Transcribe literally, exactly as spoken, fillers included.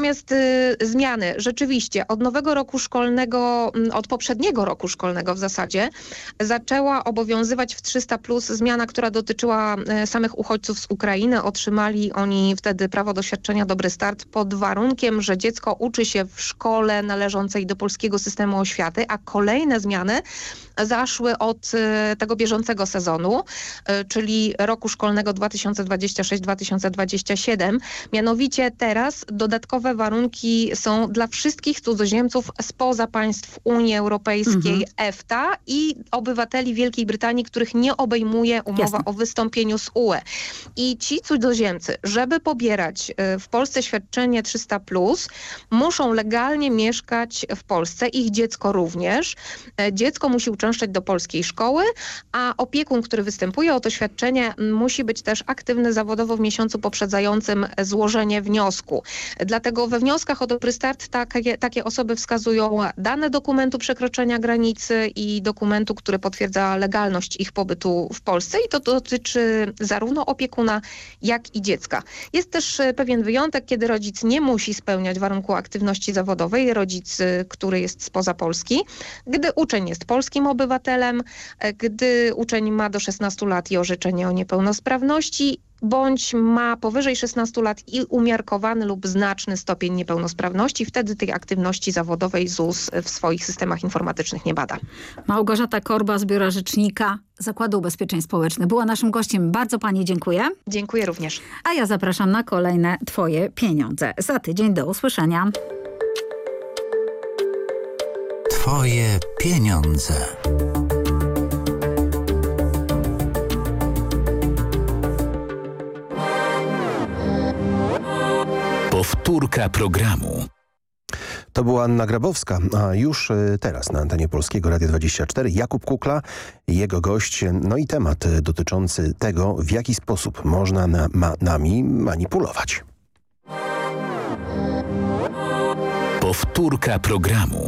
Natomiast y, zmiany rzeczywiście od nowego roku szkolnego, od poprzedniego roku szkolnego w zasadzie, zaczęła obowiązywać w trzysta plus zmiana, która dotyczyła y, samych uchodźców z Ukrainy. Otrzymali oni wtedy prawo do świadczenia Dobry Start pod warunkiem, że dziecko uczy się w szkole należącej do polskiego systemu oświaty, a kolejne zmiany zaszły od y, tego bieżącego sezonu, y, czyli roku szkolnego dwa tysiące dwudziestego szóstego dwa tysiące dwudziestego siódmego. Mianowicie teraz dodatkowe warunki są dla wszystkich cudzoziemców spoza państw Unii Europejskiej, Mhm. EFTA i obywateli Wielkiej Brytanii, których nie obejmuje umowa Jasne. o wystąpieniu z U E. I ci cudzoziemcy, żeby pobierać y, w Polsce świadczenie trzysta plus, muszą legalnie mieszkać w Polsce, ich dziecko również. E, Dziecko musi uczęszczać do polskiej szkoły, a opiekun, który występuje o to świadczenie, m, musi być też aktywny zawodowo w miesiącu poprzedzającym złożenie wniosku. Dlatego we wnioskach o Dobry Start takie, takie osoby wskazują dane dokumentu przekroczenia granicy i dokumentu, który potwierdza legalność ich pobytu w Polsce i to dotyczy zarówno opiekuna, jak i dziecka. Jest też e, pewien wyjątek, kiedy rodzic nie musi spełniać warunku aktywności zawodowej, rodzic, e, który jest spoza Polski, gdy uczeń jest polskim obywatelem, e, gdy uczeń ma do szesnastu lat i orzeczenie o niepełnosprawności, bądź ma powyżej szesnastu lat i umiarkowany lub znaczny stopień niepełnosprawności, wtedy tej aktywności zawodowej Z U S w swoich systemach informatycznych nie bada. Małgorzata Korba z Biura Rzecznika Zakładu Ubezpieczeń Społecznych była naszym gościem. Bardzo pani dziękuję. Dziękuję również. A ja zapraszam na kolejne Twoje pieniądze. Za tydzień do usłyszenia. Twoje pieniądze. Powtórka programu. To była Anna Grabowska, a już y, teraz na antenie Polskiego Radia dwadzieścia cztery Jakub Kukla, jego gość, no i temat y, dotyczący tego, w jaki sposób można na, ma, nami manipulować. Powtórka programu.